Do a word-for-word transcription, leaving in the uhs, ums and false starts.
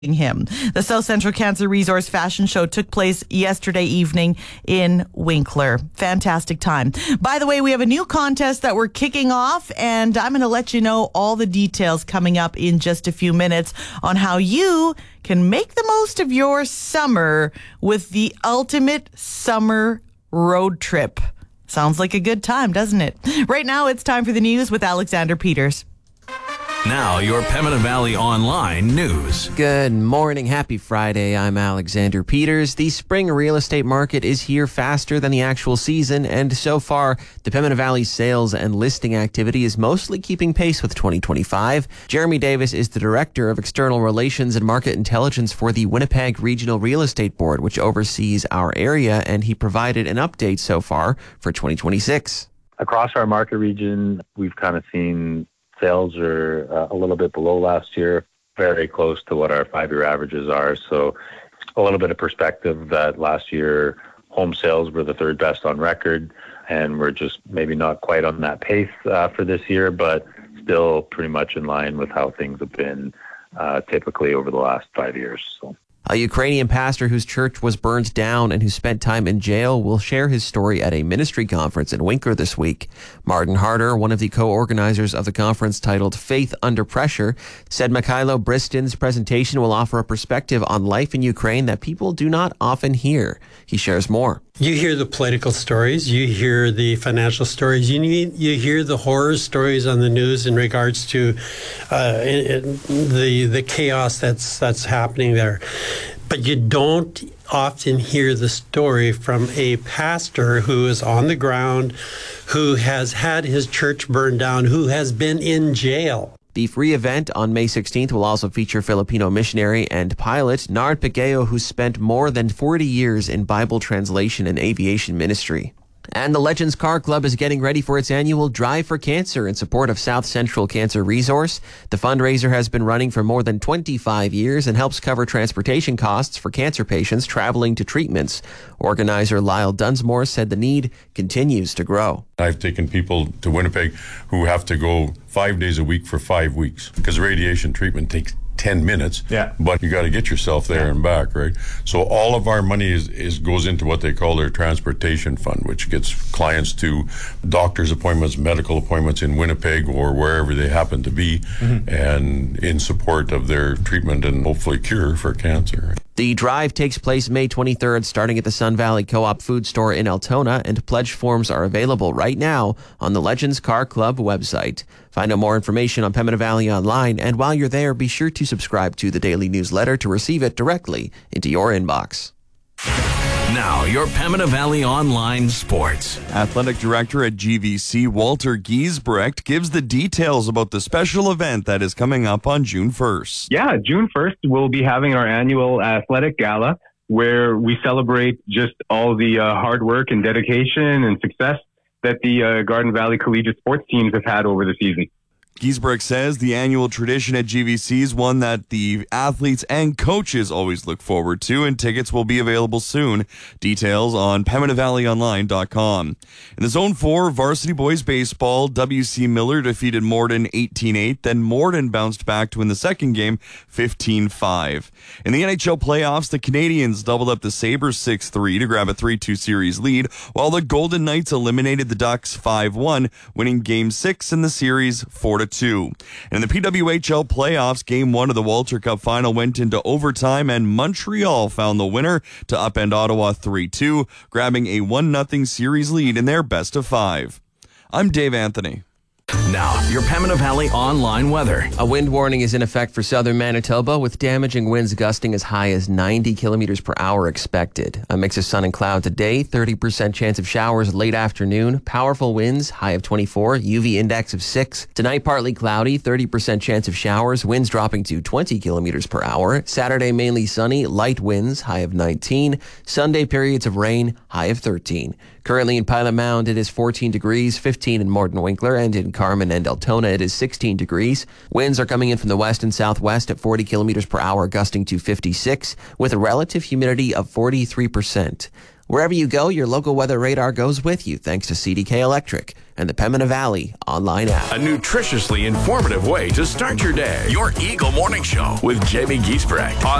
him. The South Central Cancer Resource Fashion Show took place yesterday evening in Winkler. Fantastic time. By the way, we have a new contest that we're kicking off, and I'm going to let you know all the details coming up in just a few minutes on how you can make the most of your summer with the ultimate summer road trip. Sounds like a good time, doesn't it? Right now, it's time for the news with Alexander Peters. Now, your Pembina Valley Online news. Good morning. Happy Friday. I'm Alexander Peters. The spring real estate market is here faster than the actual season, and so far, the Pembina Valley sales and listing activity is mostly keeping pace with twenty twenty-five. Jeremy Davis is the Director of External Relations and Market Intelligence for the Winnipeg Regional Real Estate Board, which oversees our area, and he provided an update so far for twenty twenty-six. Across our market region, we've kind of seen sales are uh, a little bit below last year, very close to what our five-year averages are. So a little bit of perspective that last year home sales were the third best on record, and we're just maybe not quite on that pace uh, for this year, but still pretty much in line with how things have been uh, typically over the last five years. So. A Ukrainian pastor whose church was burned down and who spent time in jail will share his story at a ministry conference in Winkler this week. Martin Harder, one of the co-organizers of the conference titled Faith Under Pressure, said Mikhailo Bristin's presentation will offer a perspective on life in Ukraine that people do not often hear. He shares more. You hear the political stories, you hear the financial stories, you need, you hear the horror stories on the news in regards to uh, it, it, the the chaos that's that's happening there. But you don't often hear the story from a pastor who is on the ground, who has had his church burned down, who has been in jail. The free event on May sixteenth will also feature Filipino missionary and pilot Nard Pigeo, who spent more than forty years in Bible translation and aviation ministry. And the Legends Car Club is getting ready for its annual Drive for Cancer in support of South Central Cancer Resource. The fundraiser has been running for more than twenty-five years and helps cover transportation costs for cancer patients traveling to treatments. Organizer Lyle Dunsmore said the need continues to grow. I've taken people to Winnipeg who have to go five days a week for five weeks because radiation treatment takes ten minutes, yeah. But you got to get yourself there yeah. and back, right? So all of our money is, is goes into what they call their transportation fund, which gets clients to doctor's appointments, medical appointments in Winnipeg or wherever they happen to be, mm-hmm. and in support of their treatment and hopefully cure for cancer. The drive takes place May twenty-third, starting at the Sun Valley Co-op Food Store in Altona, and pledge forms are available right now on the Legends Car Club website. Find out more information on Pembina Valley Online, and while you're there, be sure to subscribe to the daily newsletter to receive it directly into your inbox. Now, your Pembina Valley Online Sports. Athletic Director at G V C, Walter Giesbrecht, gives the details about the special event that is coming up on June first. Yeah, June first, we'll be having our annual athletic gala where we celebrate just all the uh, hard work and dedication and success that the uh, Garden Valley Collegiate sports teams have had over the season. Giesbrecht says the annual tradition at G V C is one that the athletes and coaches always look forward to, and tickets will be available soon. Details on Pembina Valley Online dot com. In the Zone four, varsity boys baseball, W C Miller defeated Morden eighteen eight, then Morden bounced back to win the second game fifteen five. In the N H L playoffs, the Canadians doubled up the Sabres six three to grab a three two series lead, while the Golden Knights eliminated the Ducks five one, winning Game six in the series four to two. And in the P W H L playoffs, Game one of the Walter Cup final went into overtime, and Montreal found the winner to upend Ottawa three two, grabbing a one nothing series lead in their best of five. I'm Dave Anthony. Now, your Pembina Valley Online weather. A wind warning is in effect for southern Manitoba, with damaging winds gusting as high as ninety kilometers per hour expected. A mix of sun and cloud today, thirty percent chance of showers late afternoon, powerful winds, high of twenty-four, U V index of six. Tonight, partly cloudy, thirty percent chance of showers, winds dropping to twenty kilometers per hour. Saturday, mainly sunny, light winds, high of nineteen. Sunday, periods of rain, high of thirteen. Currently in Pilot Mound, it is fourteen degrees, fifteen in Morden Winkler, and in Carman and Altona, it is sixteen degrees. Winds are coming in from the west and southwest at forty kilometers per hour, gusting to fifty-six, with a relative humidity of forty-three percent. Wherever you go, your local weather radar goes with you thanks to C D K Electric and the Pembina Valley online app. A nutritiously informative way to start your day. Your Eagle Morning Show with Jamie Giesbrecht.